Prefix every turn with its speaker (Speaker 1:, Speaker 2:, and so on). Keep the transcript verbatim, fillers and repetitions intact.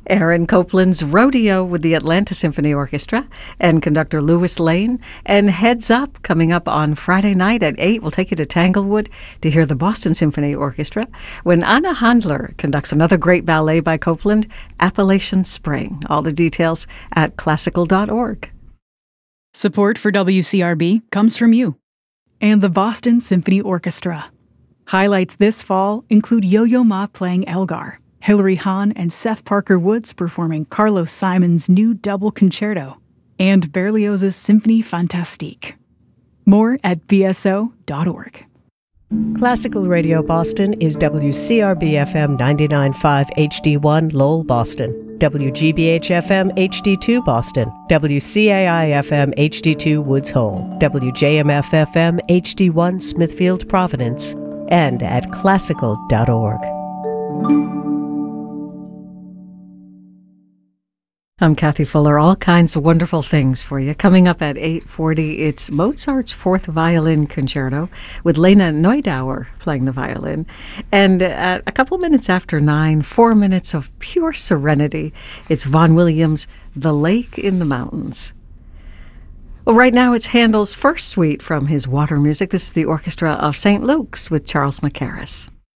Speaker 1: Aaron Copland's Rodeo with the Atlanta Symphony Orchestra and conductor Louis Lane. And Heads Up, coming up on Friday night at eight. We'll take you to Tanglewood to hear the Boston Symphony Orchestra when Anna Handler conducts another great ballet by Copland, Appalachian Spring. All the details at classical dot org.
Speaker 2: Support for W C R B comes from you and the Boston Symphony Orchestra. Highlights this fall include Yo-Yo Ma playing Elgar, Hilary Hahn and Seth Parker Woods performing Carlos Simon's new double concerto, and Berlioz's Symphonie Fantastique. More at b s o dot org.
Speaker 3: Classical Radio Boston is W C R B F M ninety-nine point five H D one Lowell, Boston, W G B H F M H D two Boston, W C A I F M H D two Woods Hole, W J M F F M H D one Smithfield, Providence, and at classical dot org.
Speaker 1: I'm Kathy Fuller. All kinds of wonderful things for you. Coming up at eight forty, it's Mozart's Fourth Violin Concerto with Lena Neudauer playing the violin. And at a couple minutes after nine, four minutes of pure serenity. It's Vaughan Williams' The Lake in the Mountains. Well, right now it's Handel's first suite from his Water Music. This is the Orchestra of Saint Luke's with Charles Mackerras.